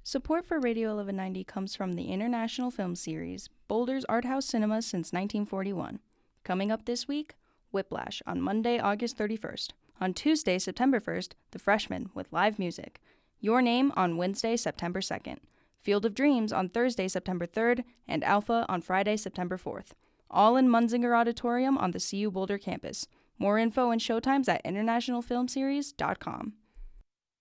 Support for Radio 1190 comes from the International Film Series, Boulder's Art House Cinema since 1941. Coming up this week, Whiplash on Monday, August 31st. On Tuesday, September 1st, The Freshman with live music. Your Name on Wednesday, September 2nd. Field of Dreams on Thursday, September 3rd, and Alpha on Friday, September 4th. All in Munzinger Auditorium on the CU Boulder campus. More info and showtimes at internationalfilmseries.com.